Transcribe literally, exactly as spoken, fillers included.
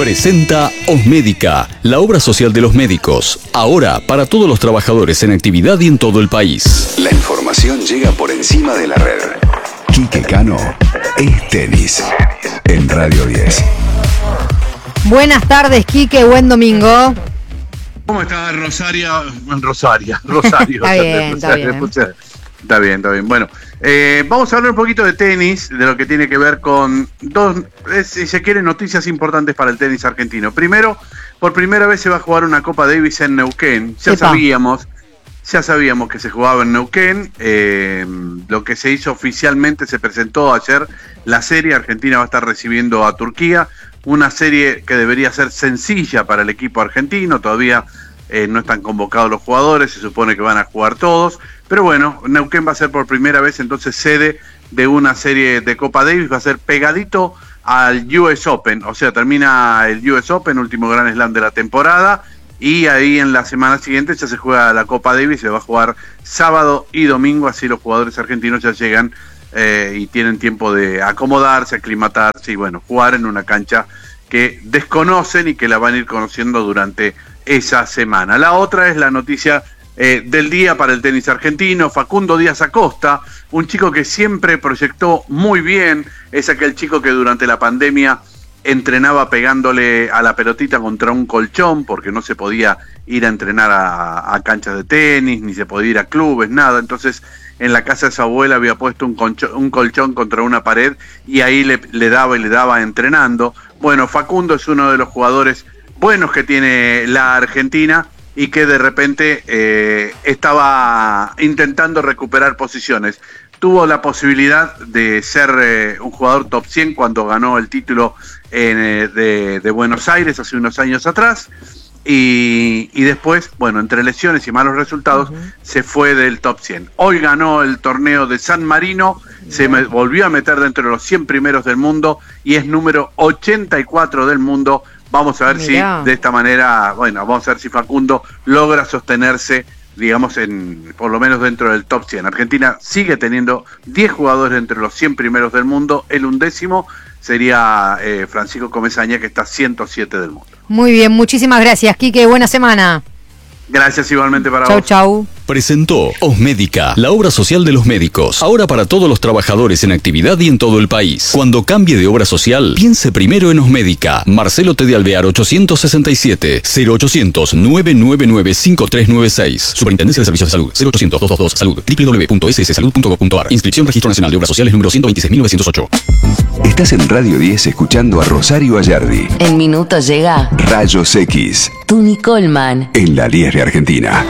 Presenta Osmédica, la obra social de los médicos. Ahora para todos los trabajadores en actividad y en todo el país. La información llega por encima de la red. Quique Cano es tenis en Radio diez. Buenas tardes, Quique, buen domingo. ¿Cómo está Rosaria? Rosaria, Rosario. Está bien, está bien. Está bien, está bien. Bueno, eh, vamos a hablar un poquito de tenis, de lo que tiene que ver con dos, eh, si se quiere, noticias importantes para el tenis argentino. Primero, por primera vez se va a jugar una Copa Davis en Neuquén. Ya Epa. sabíamos, ya sabíamos que se jugaba en Neuquén. Eh, lo que se hizo oficialmente, se presentó ayer la serie. Argentina va a estar recibiendo a Turquía. Una serie que debería ser sencilla para el equipo argentino. Todavía eh, no están convocados los jugadores, se supone que van a jugar todos. Pero bueno, Neuquén va a ser por primera vez entonces sede de una serie de Copa Davis. Va a ser pegadito al U S Open. O sea, termina el U S Open, último Grand Slam de la temporada. Y ahí en la semana siguiente ya se juega la Copa Davis. Se va a jugar sábado y domingo. Así los jugadores argentinos ya llegan Eh, y tienen tiempo de acomodarse, aclimatarse y bueno, jugar en una cancha que desconocen y que la van a ir conociendo durante esa semana. La otra es la noticia eh, del día para el tenis argentino. Facundo Díaz Acosta, un chico que siempre proyectó muy bien, es aquel chico que durante la pandemia entrenaba pegándole a la pelotita contra un colchón porque no se podía ir a entrenar a, a canchas de tenis, ni se podía ir a clubes, nada. Entonces en la casa de su abuela había puesto un, concho, un colchón contra una pared y ahí le, le daba y le daba entrenando. Bueno, Facundo es uno de los jugadores buenos que tiene la Argentina y que de repente eh, estaba intentando recuperar posiciones. Tuvo la posibilidad de ser eh, un jugador top cien cuando ganó el título en, eh, de, de Buenos Aires hace unos años atrás. Y, y después, bueno, entre lesiones y malos resultados, uh-huh. se fue del top cien. Hoy ganó el torneo de San Marino, yeah. se me, volvió a meter dentro de los cien primeros del mundo y es número ochenta y cuatro del mundo. Vamos a ver Mirá. si de esta manera, bueno, vamos a ver si Facundo logra sostenerse, digamos, en por lo menos dentro del top cien. Argentina sigue teniendo diez jugadores entre los cien primeros del mundo. El undécimo sería eh, Francisco Comesaña, que está ciento siete del mundo. Muy bien, muchísimas gracias, Quique. Buena semana. Gracias igualmente para chau, vos. Chau, chau. Presentó Osmédica, la obra social de los médicos. Ahora para todos los trabajadores en actividad y en todo el país. Cuando cambie de obra social, piense primero en Osmédica. Marcelo T. de Alvear ochocientos sesenta y siete, cero ochocientos, nueve nueve nueve, cinco tres nueve seis. Superintendencia de Servicios de Salud, cero ochocientos, doscientos veintidós, salud, doble u doble u doble u punto s s salud punto gov punto a r. Inscripción Registro Nacional de Obras Sociales número ciento veintiséis mil novecientos ocho. Estás en Radio diez escuchando a Rosario Ayardi. En minutos llega Rayos X. Tuni Coleman. En la diez de Argentina.